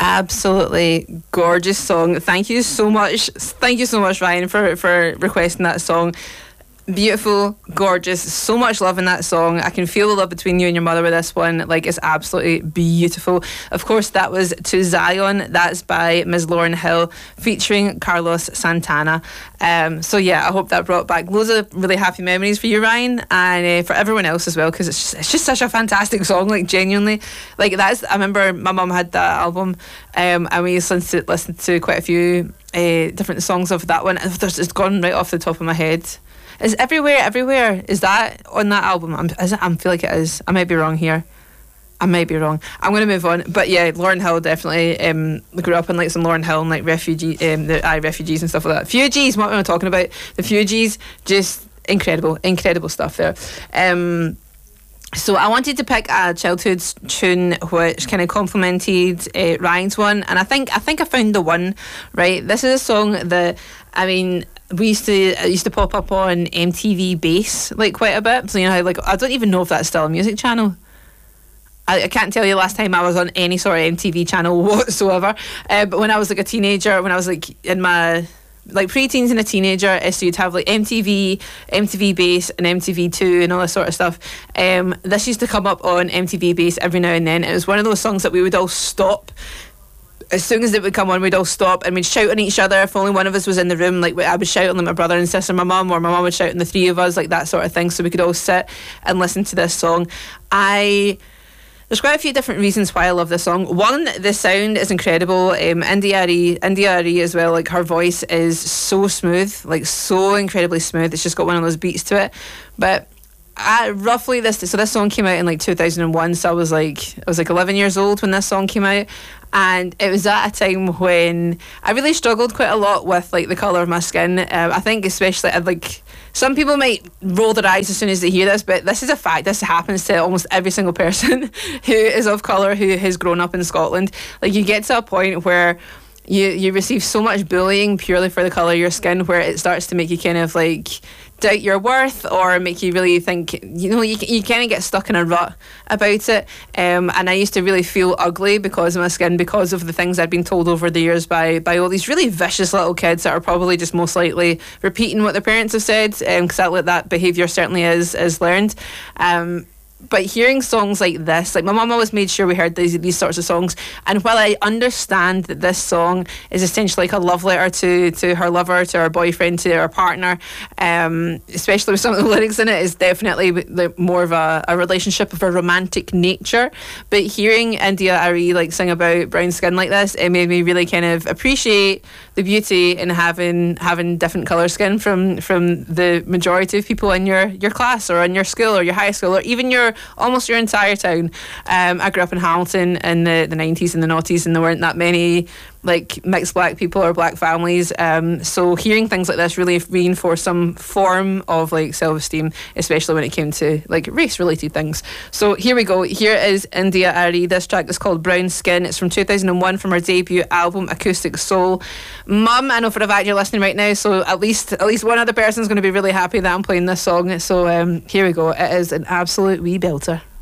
Absolutely gorgeous song. Thank you so much. Thank you so much, Ryan, for requesting that song. Beautiful, gorgeous, so much love in that song. I can feel the love between you and your mother with this one. Like, it's absolutely beautiful. Of course, that was To Zion. That's by Ms. Lauryn Hill featuring Carlos Santana. So yeah, I hope that brought back loads of really happy memories for you, Ryan, and for everyone else as well, because it's just such a fantastic song. Like, genuinely, like, I remember my mum had that album, and we used to listen to quite a few different songs of that one. It's gone right off the top of my head. Is Everywhere, is that on that album? I feel like it is. I might be wrong here. I might be wrong. I'm going to move on. But yeah, Lauryn Hill definitely grew up in like some Lauryn Hill and like Refugees and stuff like that. Fugees, what am I talking about? The Fugees, just incredible stuff there. So I wanted to pick a childhood tune which kind of complemented Ryan's one, and I think I found the one, right? This is a song that, I mean, it used to pop up on MTV Base like quite a bit. So, you know, like, I don't even know if that's still a music channel. I can't tell you last time I was on any sort of MTV channel whatsoever. But when I was like a teenager, when I was like in my like pre-teens and a teenager, so you'd have like MTV Base and MTV2 and all this sort of stuff. This used to come up on MTV Base every now and then. It was one of those songs that we would all stop. As soon as it would come on, we'd all stop and we'd shout on each other. If only one of us was in the room, like I would shout on like my brother and sister, my mum, or my mum would shout on the three of us, like that sort of thing, so we could all sit and listen to this song. There's quite a few different reasons why I love this song. One, the sound is incredible. India.Arie as well, like her voice is so smooth, like so incredibly smooth. It's just got one of those beats to it. But roughly this song came out in like 2001, so I was like 11 years old when this song came out. And it was at a time when I really struggled quite a lot with like the colour of my skin. I think especially like some people might roll their eyes as soon as they hear this, but this is a fact. This happens to almost every single person who is of colour, who has grown up in Scotland. Like, you get to a point where you receive so much bullying purely for the colour of your skin, where it starts to make you kind of like doubt your worth, or make you really think, you know, you kind of get stuck in a rut about it. And I used to really feel ugly because of my skin, because of the things I'd been told over the years by all these really vicious little kids that are probably just most likely repeating what their parents have said, because that behaviour certainly is learned. But hearing songs like this, like my mum always made sure we heard these sorts of songs. And while I understand that this song is essentially like a love letter to her lover, to her boyfriend, to her partner, especially with some of the lyrics in it, is definitely more of a relationship of a romantic nature. But hearing India.Arie like sing about brown skin like this, it made me really kind of appreciate the beauty in having different colour skin from the majority of people in your class, or in your school, or your high school, or even almost your entire town. I grew up in Hamilton in the 90s and the noughties, and there weren't that many like mixed black people or black families, so hearing things like this really reinforced some form of like self-esteem, especially when it came to like race related things. So here we go. Here is India.Arie. This track is called Brown Skin. It's from 2001, from her debut album Acoustic Soul. Mum, I know for a fact you're listening right now, so at least one other person's going to be really happy that I'm playing this song. So here we go. It is an absolute wee belter.